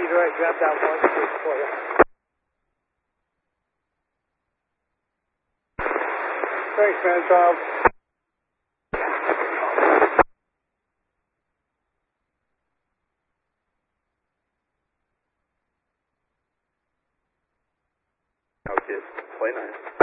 Roger right, drop down 1 for you. Thanks, man, Charles. Okay, play nice.